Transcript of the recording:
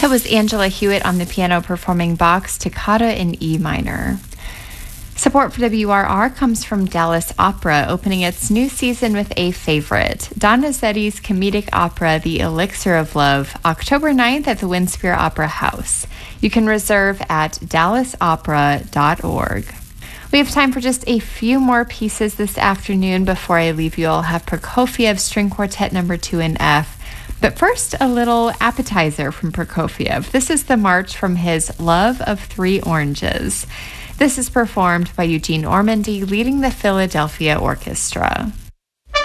That was Angela Hewitt on the piano performing Bach's Toccata in E minor. Support for WRR comes from Dallas Opera, opening its new season with a favorite, Donizetti's comedic opera, The Elixir of Love, October 9th at the Winspear Opera House. You can reserve at dallasopera.org. We have time for just a few more pieces this afternoon. Before I leave you, I'll have Prokofiev String Quartet No. 2 in F. But first, a little appetizer from Prokofiev. This is the march from his Love of Three Oranges. This is performed by Eugene Ormandy, leading the Philadelphia Orchestra.